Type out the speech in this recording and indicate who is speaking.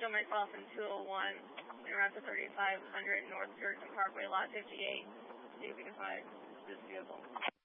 Speaker 1: show myself in 201 and around to 3500 North Jericho Parkway, Lot 58. See if we can find this vehicle.